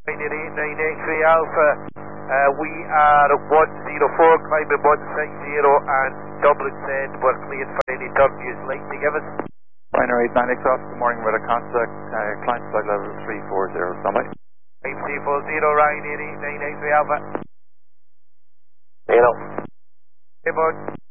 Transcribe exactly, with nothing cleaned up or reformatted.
nine eight three Alpha, uh, we are one zero four, climbing one six zero and Dublin Send, we're cleared for any turn use light to give us. Liner eight nine X off, good morning, with a contact, uh, climb flight level three four zero, standby. five three four zero, Ryan eight eight nine eight three Alpha. Hello. Hey, bud.